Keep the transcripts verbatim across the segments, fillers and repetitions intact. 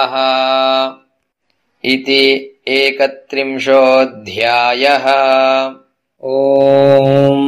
इति एकत्रिंशोऽध्यायः। ओम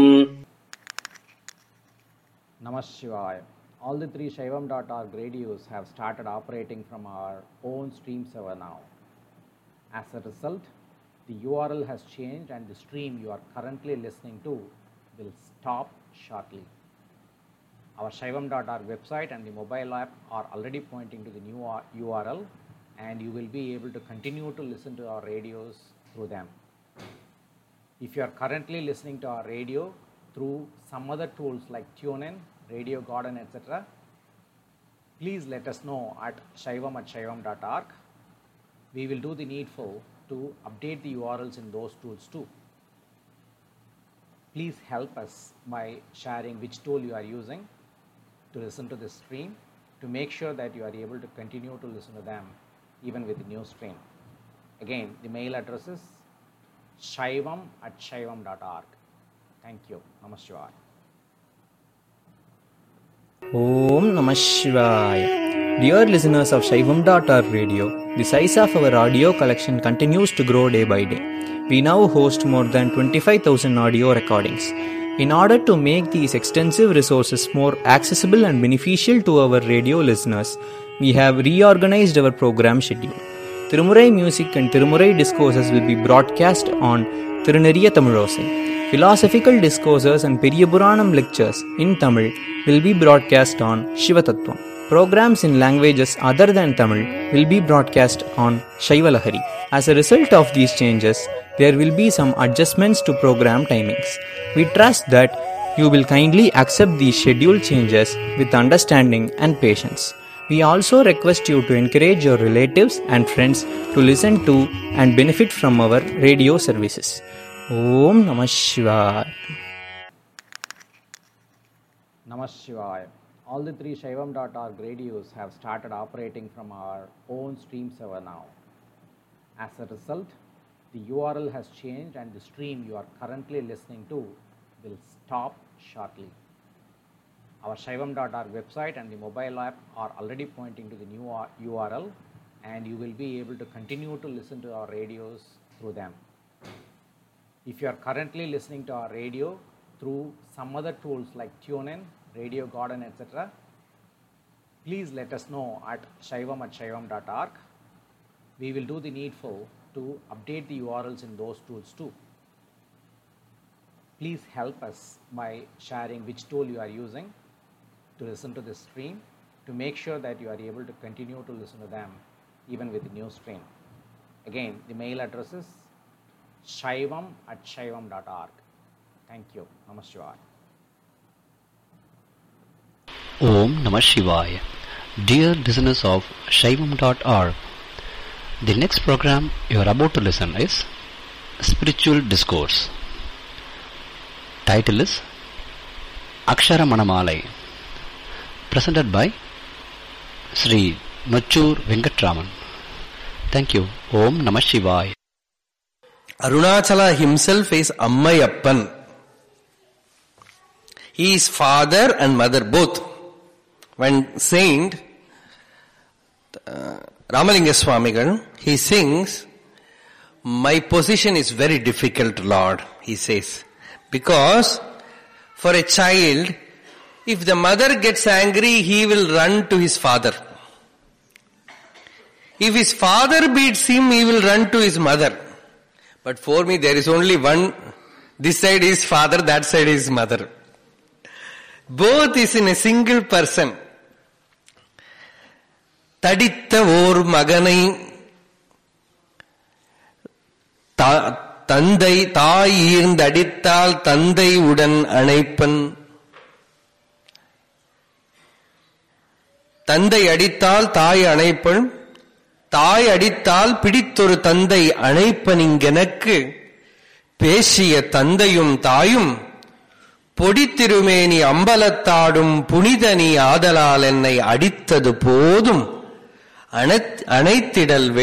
Namah Shivaya. All the three Shaivam dot org radios have started operating from our own stream server now. As a result, the U R L has changed and the stream you are currently listening to will stop shortly. Our Shaivam dot org website and the mobile app are already pointing to the new U R L, and you will be able to continue to listen to our radios through them. If you are currently listening to our radio through some other tools like TuneIn, Radio Garden, et cetera, please let us know at shaivam at shaivam dot org. We will do the needful to update the U R Ls in those tools too. Please help us by sharing which tool you are using to listen to this stream, to make sure that you are able to continue to listen to them even with the new stream. Again, the mail address is shaivam at shaivam dot org. Thank you. Namah Shivaya. Om Namah Shivaya. Dear listeners of Shaivam dot org radio, the size of our audio collection continues to grow day by day. We now host more than twenty-five thousand audio recordings. In order to make these extensive resources more accessible and beneficial to our radio listeners, we have reorganized our program schedule. Tirumurai music and Tirumurai discourses will be broadcast on Tiruneriya Tamilosai. Philosophical discourses and Periyapuranam lectures in Tamil will be broadcast on Shivatattvam. Programs in languages other than Tamil will be broadcast on Shaivalahari. As a result of these changes, there will be some adjustments to program timings. We trust that you will kindly accept these schedule changes with understanding and patience. We also request you to encourage your relatives and friends to listen to and benefit from our radio services. Om Namah Shivaya. Namah Shivaya. All the three Shaivam dot org radios have started operating from our own stream server now. As a result, the U R L has changed and the stream you are currently listening to will stop shortly. Our Shaivam dot org website and the mobile app are already pointing to the new U R L, and you will be able to continue to listen to our radios through them. If you are currently listening to our radio through some other tools like TuneIn, Radio Garden, et cetera, please let us know at shaivam at shaivam dot org. We will do the needful to update the U R Ls in those tools too. Please help us by sharing which tool you are using to listen to this stream, to make sure that you are able to continue to listen to them even with the new stream. Again, the mail address is shaivam at shaivam dot org. Thank you. Namah Shivaya. Om Namah Shivaya. Dear listeners of Shaivam dot org, the next program you are about to listen is Spiritual Discourse. Title is Akshara Manamalai, presented by Sri Nochur Venkatraman. Thank you. Om Namah Shivaya. Arunachala himself is Ammayappan. He is father and mother both. When saint uh, Ramalinga Swamigal, he sings, "My position is very difficult, Lord," he says. Because for a child, if the mother gets angry, he will run to his father. If his father beats him, he will run to his mother. But for me, there is only one. This side is father, that side is mother. Both is in a single person. Taditta or maganai தந்தை தாய் ஈர்ந்து அடித்தால் தந்தை உடன் அணைப்பன். தந்தை அடித்தால் தாய் அணைப்பன், தாய் அடித்தால் பிடித்தொரு தந்தை அணைப்பனிங்கெனக்கு பேசிய தந்தையும் தாயும் பொடித்திருமேனி அம்பலத்தாடும் புனிதனி ஆதலால் என்னை அடித்தது போதும் அணைத்திடல்